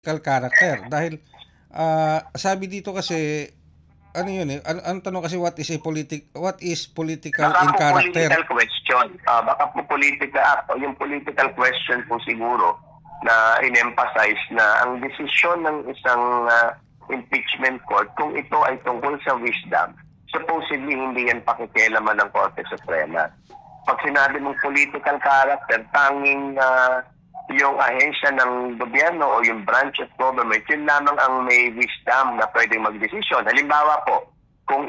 character dahil sabi dito kasi ano yun eh ang tanong kasi what is political Baka in po character. political question. Baka po yung political question po siguro na in-emphasize na ang desisyon ng isang impeachment court, kung ito ay tungkol sa wisdom, supposedly hindi yan pakikialaman ng Korte Suprema. Pag sinabi mong political character, tanging yung ahensya ng gobyerno o yung branch of government, yun lamang ang may wisdom na pwedeng magdesisyon. Halimbawa po, kung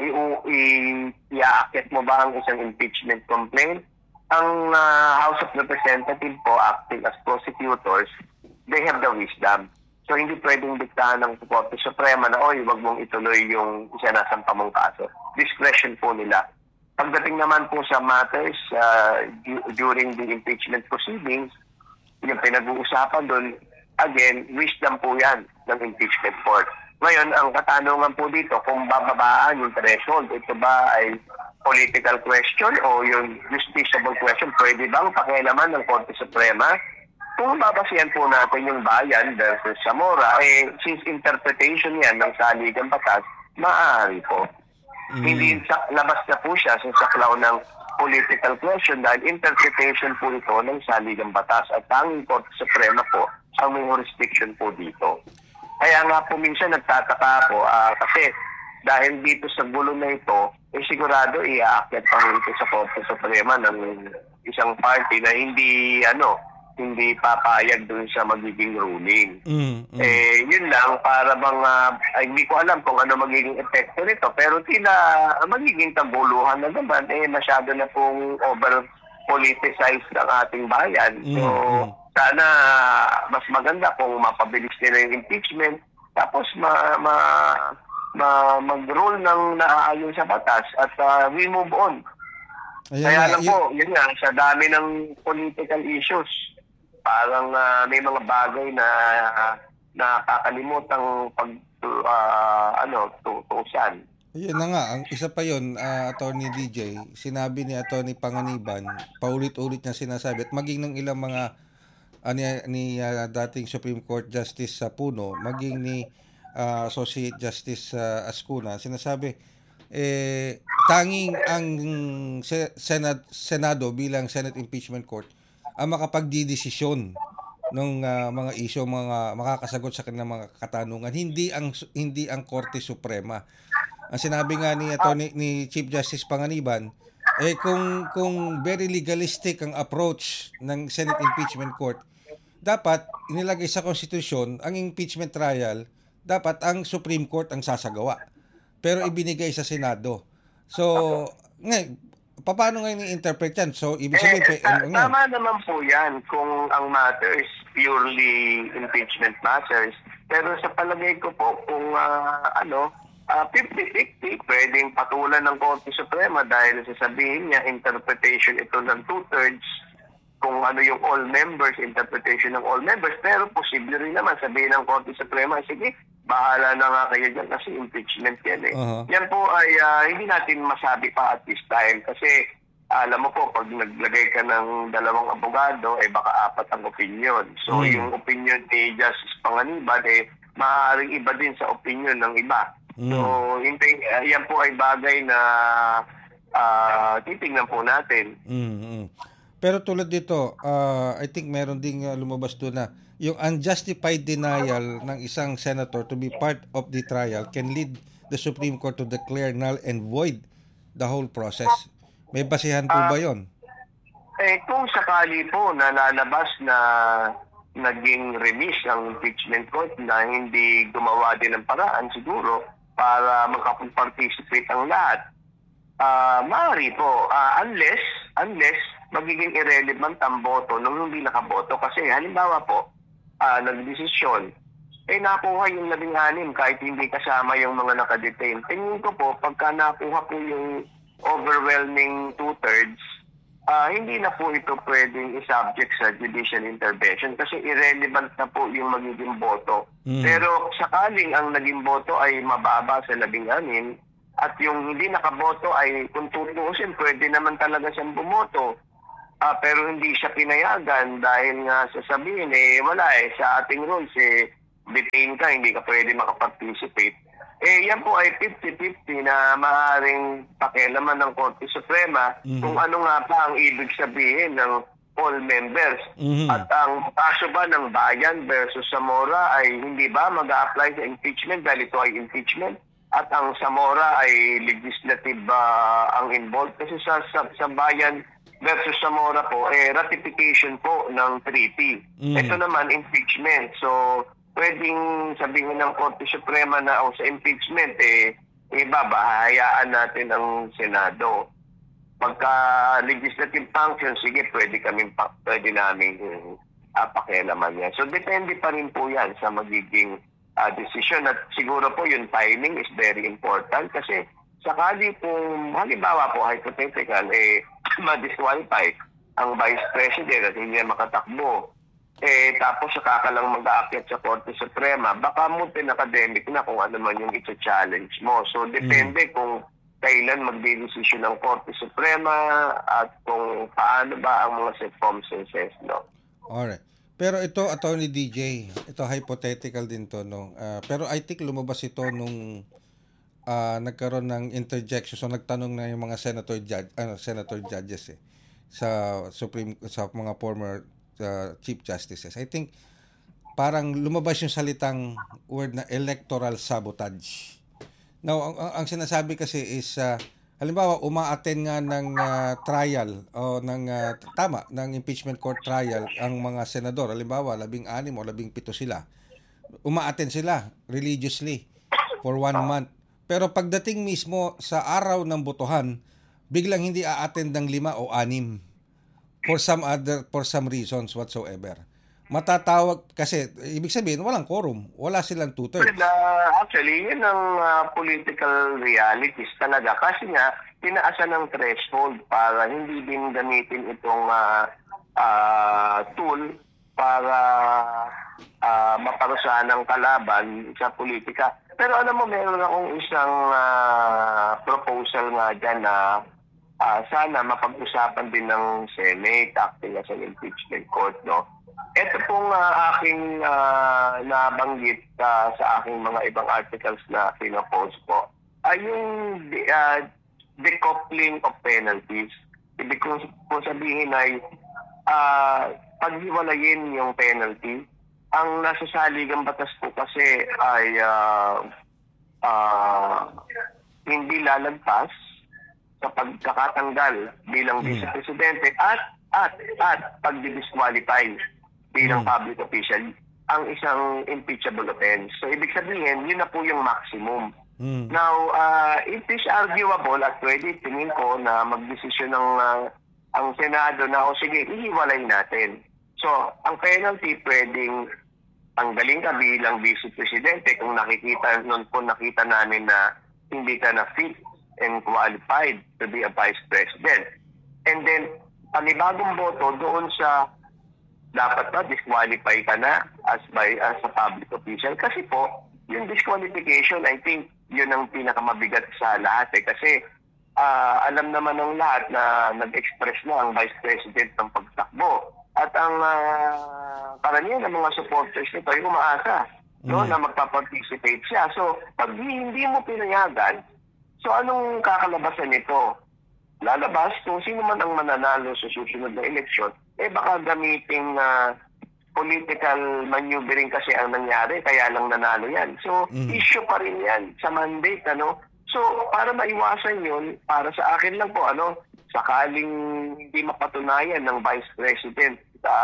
iaakit mo ba ang isang impeachment complaint, ang House of Representatives po acting as prosecutors, they have the wisdom. So hindi pwedeng diktahan ng Korte Suprema na, oy, wag mong ituloy yung isinasampa mong kaso. Discretion po nila. Pagdating naman po sa matters during the impeachment proceedings, yung pinag-uusapan doon, again, wisdom po yan ng impeachment court. Ngayon, ang katanungan po dito, kung bababaan yung threshold, ito ba ay political question o yung justiciable question, pwede bang pakialaman ng Korte Suprema? Kung babasihan po natin yung bayan versus Zamora, since interpretation yan ng saligang batas, maaari po. Hindi labas na po siya sa saklaw ng political question dahil interpretation po ito ng saligang batas at tanging Korte Suprema po ang may jurisdiction po dito. Kaya nga po minsan nagtataka po kasi dahil dito sa gulo na ito, sigurado iaakyat pa ito sa Korte Suprema ng isang party na hindi papayag dun sa magiging ruling. Yun lang, para bang, hindi ko alam kung ano magiging epekto nito, pero tila magiging tabuluhan na naman, masyado na pong over-politicized ang ating bayan. So, sana mas maganda kung mapabilis nila yung impeachment, tapos mag-rule ng naaayon sa batas at we move on. Ayan Kaya nga, lang po, yun nga, sa dami ng political issues, parang may mga bagay na nakakalimutang tutusan. Yun na nga, ang isa pa yun, Attorney DJ, sinabi ni Attorney Panganiban, paulit-ulit niya sinasabi, at maging ng ilang mga dating Supreme Court Justice sa Puno, maging ni Associate Justice Ascuna, sinasabi, tanging ang Senado bilang Senate Impeachment Court ang makapagdidesisyon ng mga isyu, mga makakasagot sa kanilang mga katanungan, hindi ang Korte Suprema. Ang sinabi nga ni Chief Justice Panganiban, kung very legalistic ang approach ng Senate Impeachment Court, dapat inilagay sa konstitusyon ang impeachment trial, dapat ang Supreme Court ang sasagawa. Pero ibinigay sa Senado. So, paano ngayon i-interpret yan? So, ibig sabihin, tama naman po yan kung ang matters purely impeachment matters. Pero sa palagay ko po, kung 50-50, pwedeng patulan ng Korte Suprema dahil sasabihin niya, interpretation ito ng two-thirds, kung ano yung all members, interpretation ng all members. Pero posible rin naman sabihin ng Korte Suprema, sige, bahala na nga kayo dyan kasi impeachment yan eh. Yan po ay hindi natin masabi pa at this time kasi alam mo po, pag naglagay ka ng dalawang abogado, baka apat ang opinion. So yung opinion ni Justice Panganiban, maaaring iba din sa opinion ng iba. So yan po ay bagay na titingnan po natin. Pero tulad dito, I think meron ding lumabas doon na yung unjustified denial ng isang senator to be part of the trial can lead the Supreme Court to declare null and void the whole process. May basihan po ba yun? Kung sakali po na lalabas na naging remiss ang impeachment court na hindi gumawa din ng paraan siguro para makapag-participate ang lahat, maaari po, unless magiging irrelevant ang boto nung hindi nakaboto. Kasi halimbawa po, nagdesisyon, nakuha yung 16 kahit hindi kasama yung mga nakadetain. Tingin ko po, pagka nakuha po yung overwhelming two-thirds, hindi na po ito pwedeng i-subject sa judicial intervention kasi irrelevant na po yung magiging boto. Pero sakaling ang naging boto ay mababa sa 16 at yung hindi nakaboto ay kung tutuusin, pwede naman talaga siyang bumoto. Pero hindi siya pinayagan dahil nga sasabihin, wala sa ating rules, detain ka, hindi ka pwede makaparticipate, yan po ay 50-50 na maaaring pakialaman ng Korte Suprema kung ano nga pa ang ibig sabihin ng all members. At ang kaso ba ng Bayan versus Zamora ay hindi ba mag-a-apply sa impeachment dahil ito ay impeachment? At ang Zamora ay legislative ang involved? Kasi sa Bayan versus Zamora po, ratification po ng treaty. Ito naman, impeachment. So, pwedeng sabihin ng Korte Suprema na sa impeachment, babahayaan natin ang Senado. Pagka legislative function, sige, pwede namin pakialaman yan. So, depende pa rin po yan sa magiging decision. At siguro po yung timing is very important kasi sakali po, halimbawa po, hypothetical, ma-disqualify ang Vice President at hindi na makatakbo. Tapos saka ka lang mag-aakyat sa Korte Suprema, baka multi-academic na kung ano man yung ito-challenge mo. So, depende kung kailan magdedesisyon ng Korte Suprema at kung paano ba ang mga circumstances, no? Alright. Pero ito, Attorney DJ, ito hypothetical din to, no? Pero I think lumabas ito nung nagkaroon ng interjection. So, nagtanong na yung mga senator judges sa mga former Chief Justices. I think parang lumabas yung salitang word na electoral sabotage. Now, ang sinasabi kasi is halimbawa uma-attend nga ng trial o ng impeachment court trial ang mga senador. Halimbawa, 16 o 17 sila. Uma-attend sila religiously for 1 month. Pero pagdating mismo sa araw ng botohan, biglang hindi a-attend ng 5 o 6 for some reasons whatsoever. Matatawag kasi ibig sabihin walang quorum, wala silang 2/3. Actually, yun ang political realities talaga kasi nga tinaasan ng threshold para hindi din gamitin itong tool para maparusahan ng kalaban sa politika. Pero alam mo, meron akong isang proposal nga dyan na sana mapag-usapan din ng Senate acting as an impeachment court, no? Ito pong aking nabanggit sa aking mga ibang articles na pinopost po ay yung decoupling of penalties. Ibig kong sabihin ay paghiwalayin yung penalty. Ang nasa saligang batas po kasi ay hindi lalagpas sa pagkakatanggal bilang Vice Presidente at pagdi-disqualify bilang public official ang isang impeachable offense. So, ibig sabihin, yun na po yung maximum. Now, it is arguable at pwede tingin ko na magdesisyon ng ang Senado na, sige, ihiwalay natin. So, ang penalty pwedeng tanggalin ka bilang Vice Presidente kung nakita namin na hindi ka na fit and qualified to be a Vice President. And then, panibagong boto doon sa dapat ba disqualify ka na as a public official. Kasi po, yung disqualification, I think, yun ang pinakamabigat sa lahat. Kasi alam naman ng lahat na nag-express na ang Vice President ng pagtakbo. At ang karamihan ng mga supporters nito ay umaasa na magpa-participate siya. So, pag hindi mo pinayagan, so anong kakalabasan nito? Lalabas kung sino man ang mananalo sa susunod na eleksyon, baka gamiting political maneuvering kasi ang nangyari, kaya lang nanalo yan. So, issue pa rin yan sa mandate, ano? So, para maiwasan yun, para sa akin lang po, sakaling hindi mapatunayan ng Vice President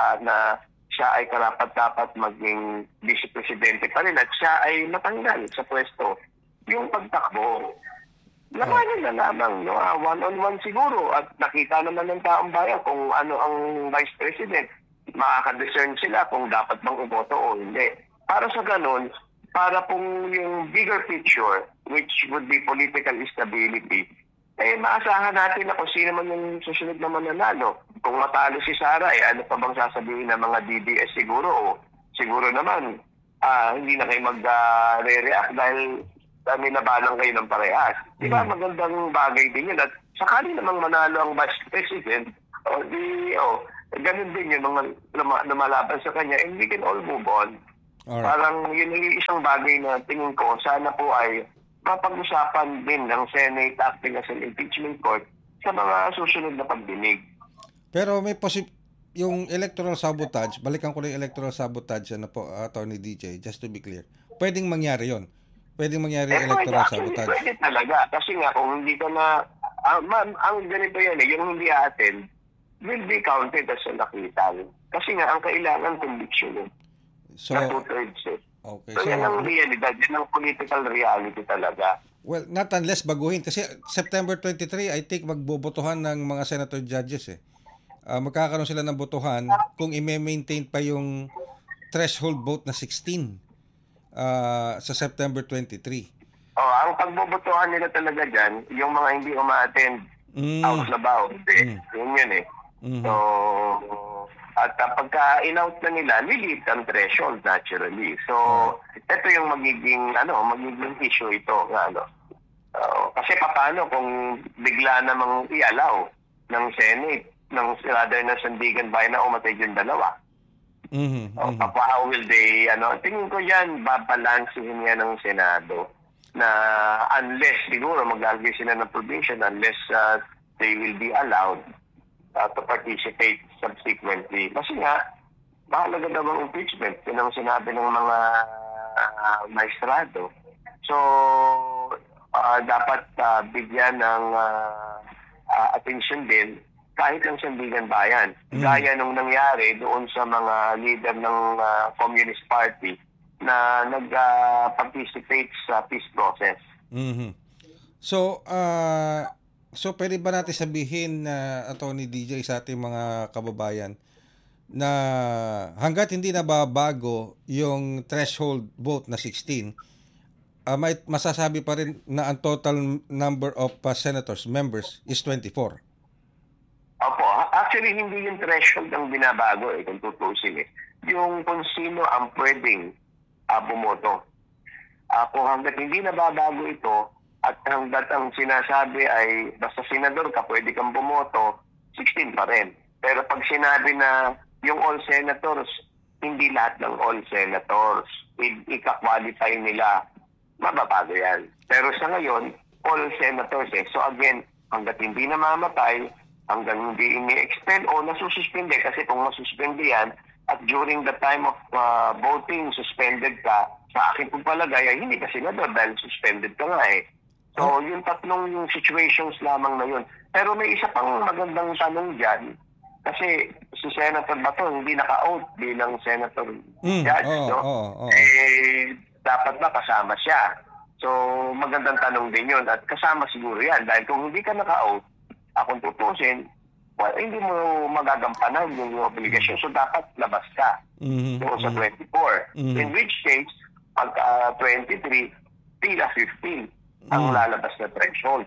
na siya ay karapat-dapat maging Vice Presidente pa rin at siya ay matanggal sa pwesto, yung pagtakbo, labanan na lamang, one-on-one siguro. At nakita naman ng taong bayan kung ano ang Vice President. Makaka-discern sila kung dapat bang uboto o hindi. Para sa ganun, para pong yung bigger picture, which would be political stability, maasahan natin na kung sino man yung susunod na mananalo. Kung matalo si Sara, ano pa bang sasabihin ng mga DDS siguro? O siguro naman, hindi na kayo mag-re-react dahil minabalang kayo ng parehas. Di ba magandang bagay din yun? At sakali namang manalo ang Vice President, ganun din yung mga lumalaban sa kanya, and we can all move on. Alright. Parang yun yung isang bagay na tingin ko sana po ay mapag-usapan din ng Senate acting as an impeachment court sa mga susunod na pagdinig. Pero may yung electoral sabotage, balikan ko lang yung electoral sabotage, ano po, Attorney DJ, just to be clear. Pwedeng mangyari yon. Pwedeng mangyari yung electoral sabotage. Pwede talaga. Kasi nga, kung hindi ka na, ang ganito yan yung hindi attend, will be counted as a nakitan. Kasi nga, ang kailangan conviction So, na 2/3. okay. So, yan ang realidad, yan ang political reality talaga. Well, not unless baguhin. Kasi September 23, I think magbobotohan ng mga senator judges eh. Magkakaroon sila ng botohan kung i-maintain pa yung threshold vote na 16 sa September 23. Ang pagbobotohan nila talaga dyan, yung mga hindi uma-attend out na ba? Yun eh. So, at pagka in-out na nila, lilit ang threshold naturally. So, ito yung magiging issue ito. Kasi paano kung bigla namang i-allow ng Senate, rather na Sandigan Bayan na umatay yung dalawa. How will they, tingin ko yan, babalansihin yan ng Senado na unless siguro maglalagay sila ng provision, unless they will be allowed to participate subsequently. Kasi nga, mahalaga daw ang impeachment. Yun ang sinabi ng mga maestrado. So, dapat bigyan ng attention din kahit ng Sandigan Bayan. Gaya nung nangyari doon sa mga leader ng Communist Party na nag-participate sa peace process. So, pwede ba natin sabihin na Attorney DJ sa ating mga kababayan na hanggat hindi nababago yung threshold vote na 16, may masasabi pa rin na ang total number of members is 24? Opo. Actually, hindi yung threshold ang binabago kung tutusin yung kung sino ang pwedeng bumoto. Kung hanggat hindi nababago ito, at hanggat ang sinasabi ay basta senador ka, pwede kang bumoto, 16 pa rin. Pero pag sinabi na yung all senators, hindi lahat ng all senators, ika-qualify nila, mababago yan. Pero sa ngayon, all senators So again, hanggat hindi namamatay, hanggang hindi ini-expel o nasususpende, kasi kung masuspende yan, at during the time of voting, suspended ka, sa akin kung palagay ay hindi ka senador dahil suspended ka nga So, yung tatlong yung situations lamang na yun. Pero may isa pang magandang tanong dyan, kasi si Senator Bato hindi naka-out bilang Senator Judge, dapat ba kasama siya? So, magandang tanong din yun. At kasama siguro yan. Dahil kung hindi ka naka-out, akong tutusin, hindi mo magagampanan yung obligasyon. So, dapat labas ka sa 24. In which case, pag 23, tila 15 ang lalabas na threshold.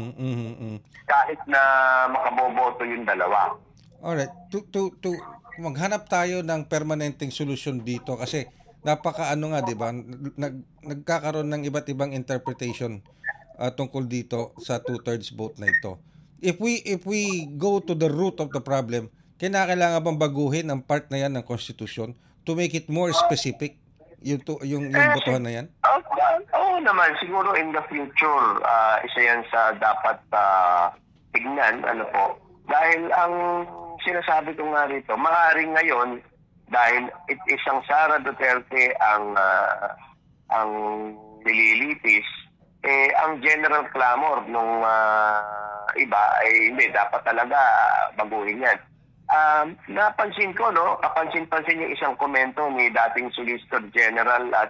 Kahit na makaboboto yung dalawa. Alright. To maghanap tayo ng permanenteng solusyon dito kasi napaka-ano nga, di ba? Nagkakaroon ng iba't ibang interpretation tungkol dito sa 2/3 vote na ito. If we go to the root of the problem, kailangan bang baguhin ang part na yan ng Constitution to make it more specific yung botohan na yan? Oo naman, siguro in the future, isa yan sa dapat tignan, dahil ang sinasabi ko nga rito, maaaring ngayon, dahil isang Sara Duterte ang nililitis, ang general clamor nung iba ay hindi, dapat talaga baguhin yan. Napansin ko, kapansin-pansin yung isang komento ni dating Solicitor General at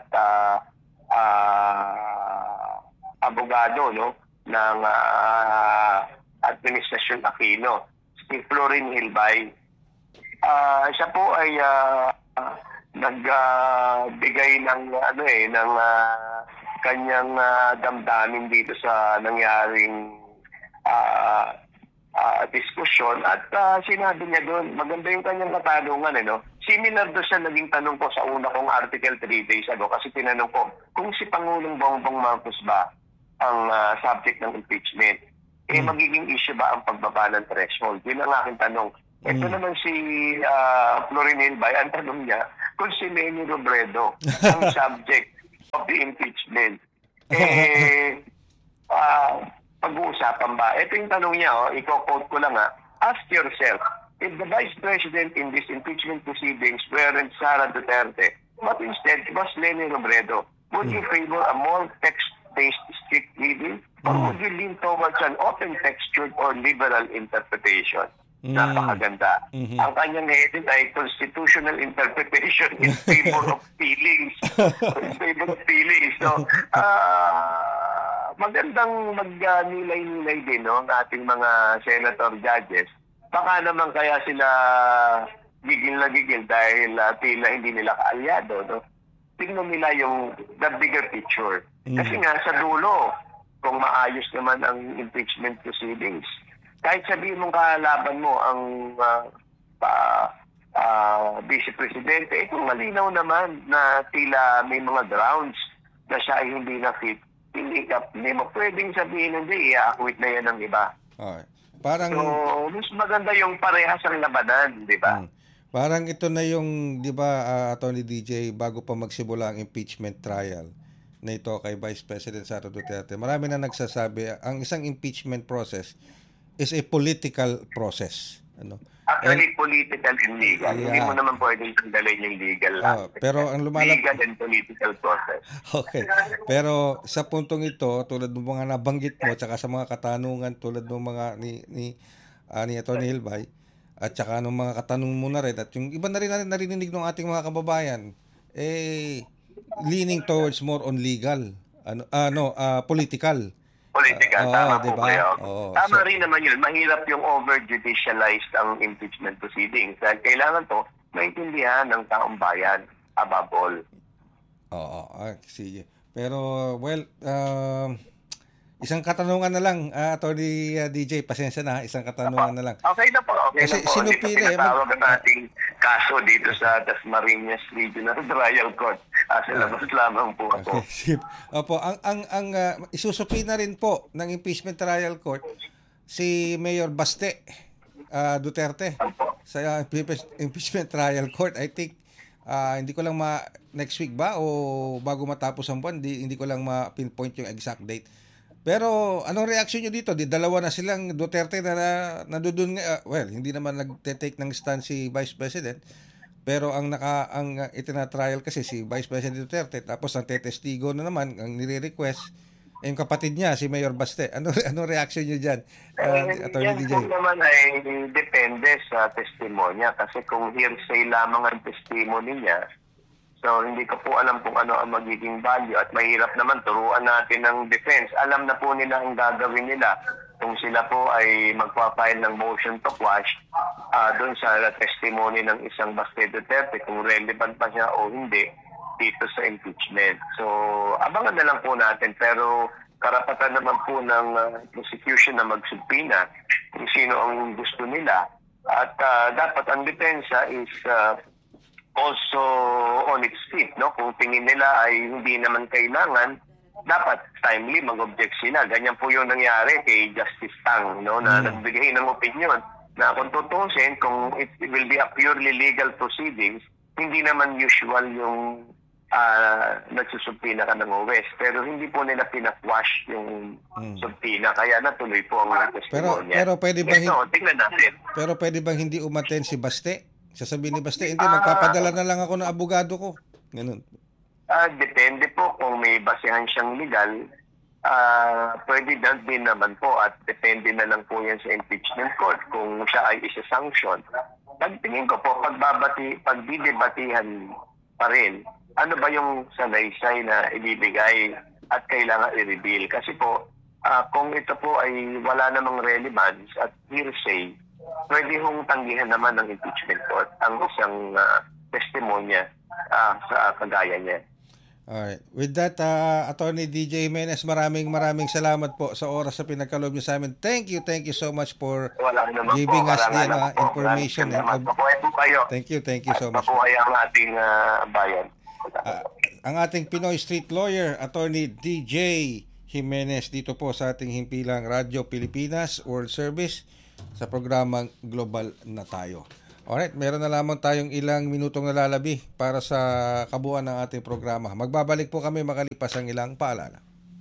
abogado ng Administrasyon Aquino, si Florin Hilbay. Siya po ay nagbigay ng kanyang damdamin dito sa nangyaring diskusyon at sinabi niya doon, maganda yung kanyang katanungan Similar doon sa naging tanong ko sa una kong article 3 days ago kasi tinanong ko kung si Pangulong Bongbong Marcos ba ang subject ng impeachment, magiging issue ba ang pagbaba ng threshold? Yun ang aking tanong. Ito naman si Florin Hilbay, ang tanong niya, kung si Leni Robredo ang subject of the impeachment. Pag-uusapan ba? Ito yung tanong niya, i-quote ko lang ask yourself, if the Vice President in this impeachment proceedings weren't Sara Duterte, but instead was Leni Robredo, would you favor a more text-based strict reading or would you lean towards an open-textured or liberal interpretation? Napakaganda. Ang kanyang heading ay constitutional interpretation in favor of feelings. In favor of feelings. So, magandang mag-nilay-nilay din ng ating mga senator judges. Baka naman kaya sila gigil na gigil dahil tila hindi nila kaalyado. No? Tingnan nila yung the bigger picture. Kasi nga sa dulo, kung maayos naman ang impeachment proceedings, kahit sabihin mong kalaban mo ang Vice Presidente, kung malinaw naman na tila may mga grounds na siya ay hindi na fit, hindi mo pwedeng sabihin hindi, i-acquit na yan ng iba. Okay. Parang, so, mas maganda yung parehas ang labanan, di ba? Parang ito na yung, di ba, Attorney DJ, bago pa magsimula ang impeachment trial na ito kay Vice President Sara Duterte, marami na nagsasabi, ang isang impeachment process is a political process. Ano? Actually, political and legal. Yeah. Hindi mo naman pwedeng tanggalin yung legal. Pero ang legal and political process. Okay. Pero sa puntong ito, tulad ng mga nabanggit mo, tsaka sa mga katanungan tulad ng mga ni Atty. Hilbay, at tsaka ng mga katanungan mo na rin, at yung iba na rin narinig ng ating mga kababayan, leaning towards more on legal, political. Political, tama po diba? kayo. Tama rin naman yun. Mahirap yung over-judicialized ang impeachment proceedings. Dahil kailangan to maintindihan ng taong bayan above all. Sige. Pero, well, isang katanungan na lang, Attorney DJ, pasensya na, isang katanungan na lang. Okay na po, Kasi na po. sinupili, Tinatawag ang ating kaso dito sa Dasmariñas Regional Trial Court. Labas lamang po ako. Okay. Opo, ang isusupi na rin po ng impeachment trial court si Mayor Baste Duterte sa impeachment trial court. I think hindi ko lang next week ba o bago matapos ang buwan, hindi ko lang ma-pinpoint yung exact date. Pero anong reaction nyo dito? Dalawa na silang Duterte na nandoon well, hindi naman nagte-take ng stand si Vice President. Pero ang itinatrial kasi si Vice President Duterte, tapos ang tetestigo na naman, ang nire-request, yung kapatid niya, si Mayor Baste. Ano reaction niyo dyan, Attorney DJ? Yan naman ay depende sa testimonya. Kasi kung hearsay lamang ang testimony niya, so hindi ko po alam kung ano ang magiging value. At mahirap naman turuan natin ng defense. Alam na po nila ang gagawin nila. Kung sila po ay magpa-file ng motion to quash doon sa testimony ng isang Baste Duterte, kung relevant pa siya o hindi dito sa impeachment. So, abangan na lang po natin. Pero karapatan naman po ng prosecution na magsubpina kung sino ang gusto nila. At dapat ang depensa is also on its feet. No? Kung tingin nila ay hindi naman kailangan, dapat timely mag-object sila. Ganyan po yung nangyari kay Justice Tang, no, na nagbigay ng opinion na kung tutusin, kung it will be a purely legal proceedings, hindi naman usual yung nagsusubpina ka ng OWES. Pero hindi po nila pinakwash yung subpina, kaya natuloy po ang testimonya. Pero pwede ba tingnan natin. Pero pwede bang hindi umaten si Baste? Sasabihin ni Baste, hindi, magpapadala na lang ako ng abogado ko. Ganun. Depende po kung may basehan siyang legal, pwede din naman po at depende na lang po yan sa impeachment court kung siya ay isa-sanction. Pagtingin ko po, pagdidebatihan pa rin, ano ba yung salaysay na ibibigay at kailangan i-reveal. Kasi po, kung ito po ay wala namang relevance at hearsay, pwede hong tanggihan naman ng impeachment court ang isang testimonya sa kagaya niya. Alright. With that, Attorney DJ Jimenez, maraming salamat po sa oras na pinagkaloob niyo sa amin. Thank you so much for giving us the information. Thank you so much. Mabuhay ang ating bayan. Ang ating Pinoy Street Lawyer, Attorney DJ Jimenez, dito po sa ating himpilang Radyo Pilipinas World Service sa programang Global na Tayo. Alright, meron na lamang tayong ilang minutong nalalabi para sa kabuuan ng ating programa. Magbabalik po kami makalipas ang ilang paalala.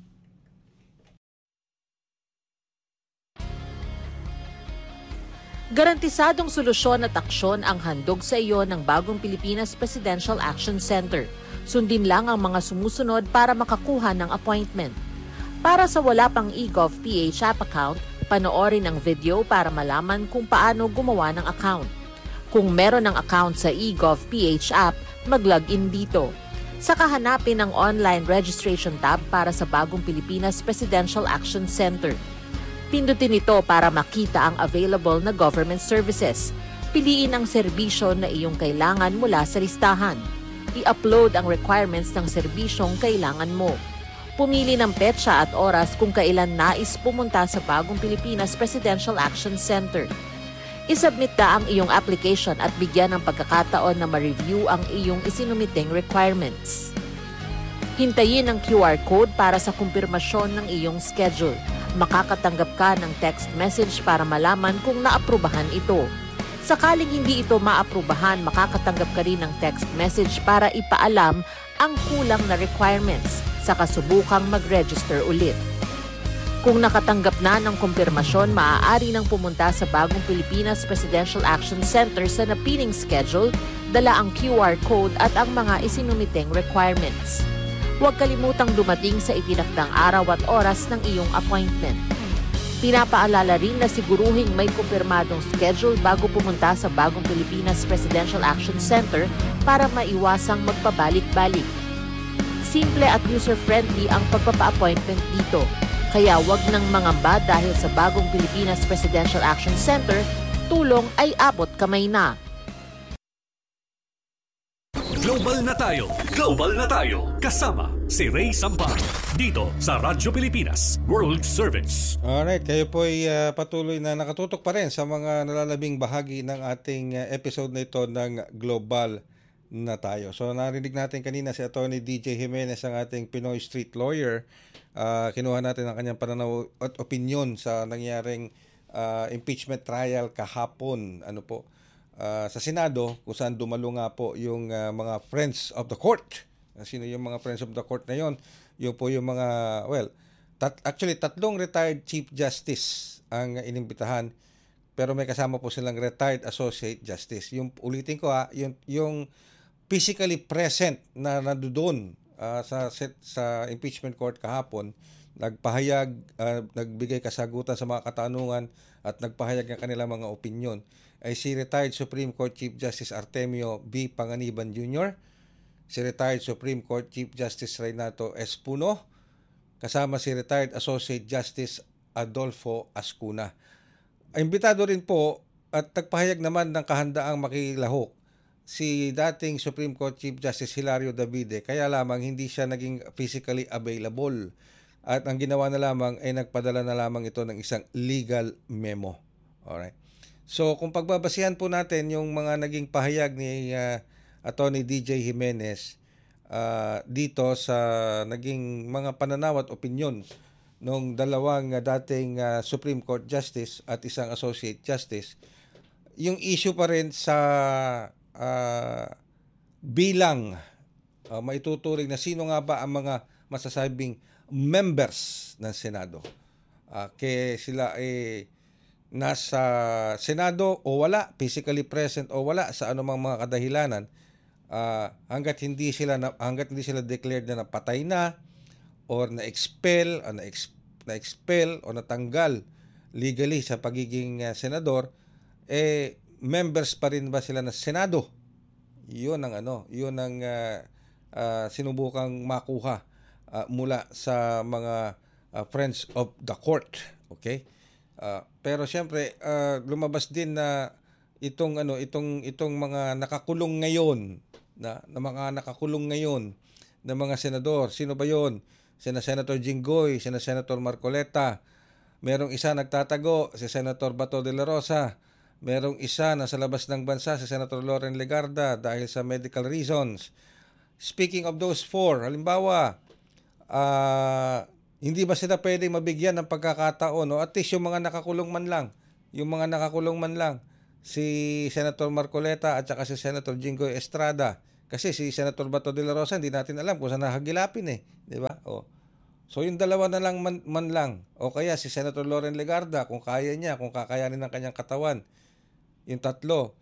Garantisadong solusyon at aksyon ang handog sa iyo ng Bagong Pilipinas Presidential Action Center. Sundin lang ang mga sumusunod para makakuha ng appointment. Para sa wala pang eGov PH app account, panoorin ang video para malaman kung paano gumawa ng account. Kung meron ng account sa eGov PH app, mag-login dito. Saka hanapin ang online registration tab para sa Bagong Pilipinas Presidential Action Center. Pindutin ito para makita ang available na government services. Piliin ang serbisyo na iyong kailangan mula sa listahan. I-upload ang requirements ng serbisyong kailangan mo. Pumili ng petsa at oras kung kailan nais pumunta sa Bagong Pilipinas Presidential Action Center. I-submit na ang iyong application at bigyan ng pagkakataon na ma-review ang iyong isinumiteng requirements. Hintayin ang QR code para sa kumpirmasyon ng iyong schedule. Makakatanggap ka ng text message para malaman kung naaprubahan ito. Sakaling hindi ito maaprubahan, makakatanggap ka rin ng text message para ipaalam ang kulang na requirements sa kasubukang mag-register ulit. Kung nakatanggap na ng kumpirmasyon, maaari nang pumunta sa Bagong Pilipinas Presidential Action Center sa napiling schedule, dala ang QR code at ang mga isinumiteng requirements. Huwag kalimutang dumating sa itinakdang araw at oras ng iyong appointment. Pinapaalala rin na siguruhing may kumpirmadong schedule bago pumunta sa Bagong Pilipinas Presidential Action Center para maiwasang magpabalik-balik. Simple at user-friendly ang pagpapa-appointment dito. Kaya wag nang mangamba dahil sa Bagong Pilipinas Presidential Action Center, tulong ay abot kamay na. Global na tayo! Global na tayo! Kasama si Ray Sampar dito sa Radyo Pilipinas World Service. Alright, kayo po ay patuloy na nakatutok pa rin sa mga nalalabing bahagi ng ating episode na ito ng Global na tayo. So narinig natin kanina si Atty. DJ Jimenez, ang ating Pinoy Street Lawyer. Kinuha natin ang kanyang pananaw at opinion sa nangyaring impeachment trial kahapon. Sa Senado, kung saan dumalo nga po yung mga Friends of the Court. Sino yung mga Friends of the Court na yon? Yung po yung mga, actually tatlong retired Chief Justice ang inimbitahan, pero may kasama po silang retired Associate Justice. Yung ulitin ko yung physically present na nandoon sa impeachment court kahapon, nagpahayag, nagbigay kasagutan sa mga katanungan at nagpahayag ng kanilang mga opinion ay si retired Supreme Court Chief Justice Artemio B. Panganiban Jr., si retired Supreme Court Chief Justice Renato S. Puno, kasama si retired Associate Justice Adolfo Ascuna. Imbitado rin po at nagpahayag naman ng kahandaang makilahok si dating Supreme Court Chief Justice Hilario Davide, kaya lamang hindi siya naging physically available. At ang ginawa na lamang ay nagpadala na lamang ito ng isang legal memo. Alright. So kung pagbabasihan po natin yung mga naging pahayag ni Atty. DJ Jimenez dito sa naging mga pananaw at opinion ng dalawang dating Supreme Court Justice at isang Associate Justice, yung issue pa rin sa bilang maituturing na sino nga ba ang mga masasabing members ng Senado. Kaya sila nasa Senado o wala, physically present o wala sa anumang mga kadahilanan, hanggat hindi sila declared na napatay na or na-expel o natanggal legally sa pagiging senador, members pa rin ba sila ng Senado? Yun ang sinubukang makuha mula sa mga Friends of the Court. Okay? Pero siyempre lumabas din na itong mga nakakulong ngayon na mga senador. Sino ba 'yon? Sina Senator Jinggoy, sina Senator Marcoleta. Merong isa nagtatago, si Senator Bato de la Rosa. Merong isa na sa labas ng bansa, si Senator Loren Legarda dahil sa medical reasons. Speaking of those four, halimbawa, hindi ba sila pwedeng mabigyan ng pagkakataon, at least yung mga nakakulong man lang, si Senator Marcoleta at saka si Senator Jinggoy Estrada. Kasi si Senator Bato de la Rosa, hindi natin alam kung saan nahagilapin eh. Di ba? So yung dalawa na lang man lang. O kaya si Senator Loren Legarda, kung kaya niya, kung kakayanin ng kanyang katawan. Yung tatlo.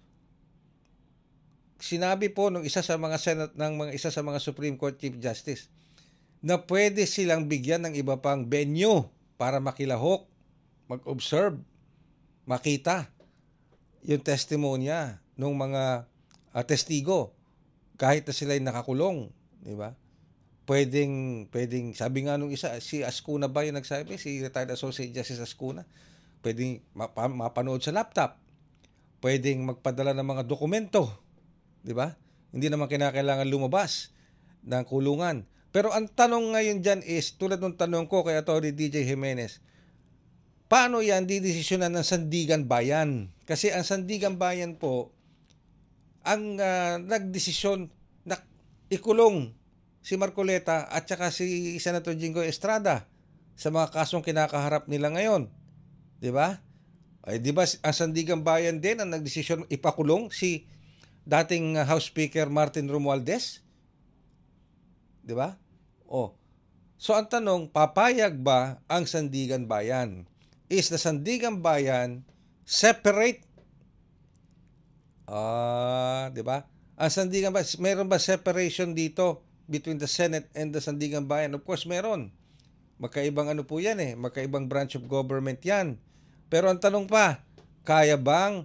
Sinabi po ng isa sa mga Supreme Court Chief Justice na pwede silang bigyan ng iba pang venue para makilahok, mag-observe, makita yung testimonya ng mga testigo kahit na sila'y nakakulong, di ba? Pwedeng, sabi nga nung isa, si Ascuna ba yung nagsabi, si retired Associate Justice Ascuna, pwedeng mapanood sa laptop, pwedeng magpadala ng mga dokumento, di ba? Hindi naman kinakailangan lumabas ng kulungan. Pero ang tanong ngayon dyan is, tulad ng tanong ko kay Atty. DJ Jimenez, paano yan didesisyonan ng Sandigan Bayan? Kasi ang Sandigan Bayan po, ang nagdesisyon na ikulong si Marcoleta at saka si Senator Jinggoy Estrada sa mga kasong kinakaharap nila ngayon. Di ba? Ay, di ba ang Sandigan Bayan din ang nagdesisyon ipakulong si dating House Speaker Martin Romualdez? Di ba? So ang tanong, papayag ba ang Sandigan Bayan? Is the Sandigan Bayan separate? Di ba? Ang Sandigan Bayan, meron ba separation dito between the Senate and the Sandigan Bayan? Of course, meron. Magkaibang ano po yan eh. Magkaibang branch of government yan. Pero ang tanong pa, kaya bang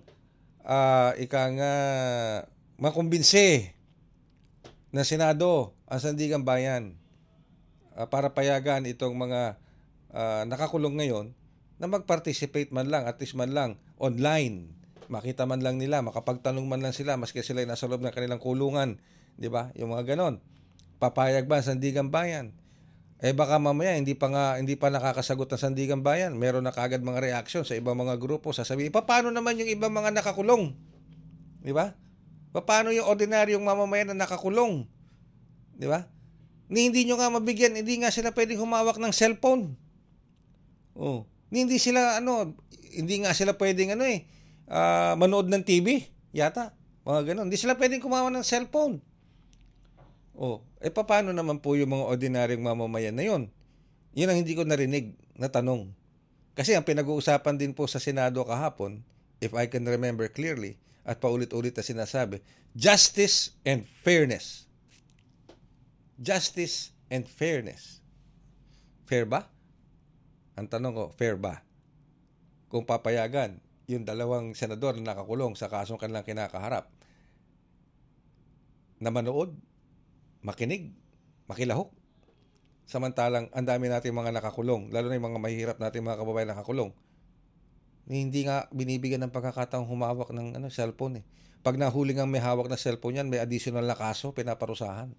makumbinse ng Senado ang Sandigan Bayan para payagan itong mga nakakulong ngayon na mag-participate man lang, at least man lang online. Makita man lang nila, makapagtanong man lang sila maski sila ay nasa loob ng kanilang kulungan, 'di ba? Yung mga ganon. Papayag ba ang Sandigan Bayan? Baka mamaya hindi pa nakakasagot ng Sandigan Bayan. Meron na kaagad mga reaksyon sa ibang mga grupo, sasabihin, paano naman yung ibang mga nakakulong? 'Di ba? Paano yung ordinaryong mamamayan na nakakulong? 'Di ba? Hindi nyo nga mabigyan, hindi nga sila pwedeng humawak ng cellphone. Hindi nga sila pwedeng manood ng TV, yata. Mga ganun. Hindi sila pwedeng kumawa ng cellphone. Paano naman po yung mga ordinaryong mamamayan na yun? Yun ang hindi ko narinig na tanong. Kasi ang pinag-uusapan din po sa Senado kahapon, if I can remember clearly, at paulit-ulit na sinasabi, justice and fairness. Justice and fairness. Fair ba? Ang tanong ko, fair ba? Kung papayagan yung dalawang senador na nakakulong sa kasong kanilang kinakaharap na manood, makinig, makilahok. Samantalang ang dami natin mga nakakulong, lalo na yung mga mahihirap natin mga kababayan nakakulong, hindi nga binibigyan ng pagkakataong humawak ng cellphone eh. Pag nahuling ang may hawak na cellphone yan, may additional na kaso, pinaparusahan.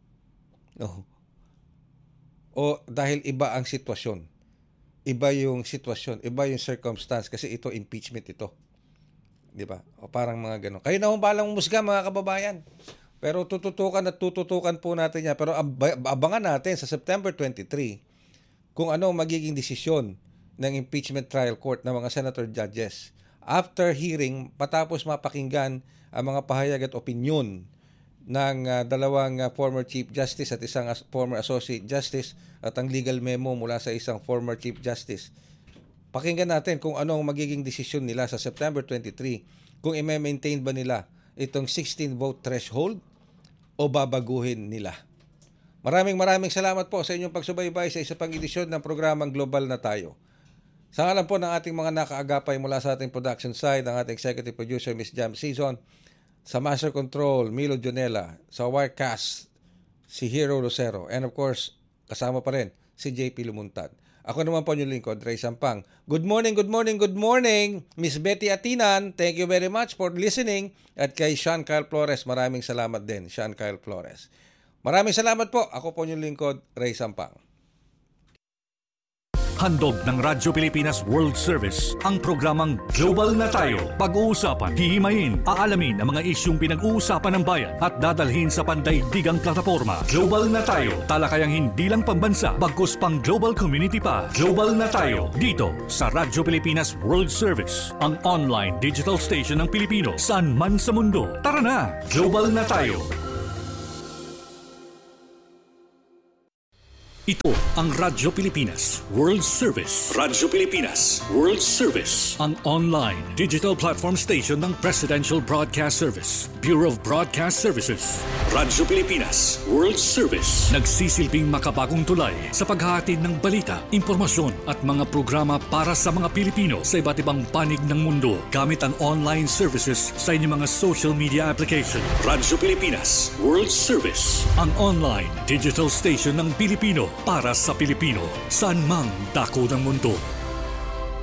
Dahil iba ang sitwasyon. Iba yung sitwasyon, iba yung circumstance kasi ito impeachment ito. 'Di ba? Parang mga ganun. Kayo na balang umusga mga kababayan. Pero tututukan po natin 'yan. Pero abangan natin sa September 23 kung ano magiging desisyon ng impeachment trial court ng mga senator judges. After hearing, patapos mapakinggan ang mga pahayag at opinyon ng dalawang former Chief Justice at isang former Associate Justice at ang legal memo mula sa isang former Chief Justice. Pakinggan natin kung ano ang magiging desisyon nila sa September 23, kung i-maintain ba nila itong 16-vote threshold o babaguhin nila. Maraming salamat po sa inyong pagsubaybay sa isa pang edisyon ng programang Global na Tayo. Sa ngalan po ng ating mga nakaagapay mula sa ating production side, ang ating executive producer, Miss Jam Season, sa Master Control, Milo Jonella, sa Wirecast, si Hero Lucero, and of course, kasama pa rin si JP Lumuntad. Ako naman po yung lingkod, Ray Sampang. Good morning, Miss Betty Atinan. Thank you very much for listening. At kay Sean Kyle Flores, maraming salamat din, Sean Kyle Flores. Maraming salamat po. Ako po yung lingkod, Ray Sampang. Handog ng Radyo Pilipinas World Service ang programang Global na Tayo. Pag-uusapan, hihimayin, aalamin ang mga isyung pinag-uusapan ng bayan at dadalhin sa pandaigdigang plataforma. Global na Tayo, talakayang hindi lang pambansa, bagkus pang global community pa. Global na Tayo, dito sa Radyo Pilipinas World Service, ang online digital station ng Pilipino saan man sa mundo. Tara na, Global na Tayo. Ito ang Radyo Pilipinas World Service. Radyo Pilipinas World Service, ang online digital platform station ng Presidential Broadcast Service, Bureau of Broadcast Services. Radyo Pilipinas World Service, nagsisilbing makabagong tulay sa paghahatid ng balita, impormasyon at mga programa para sa mga Pilipino sa iba't ibang panig ng mundo gamit ang online services sa inyong mga social media application. Radyo Pilipinas World Service, ang online digital station ng Pilipino para sa Pilipino, saan mang dako ng mundo.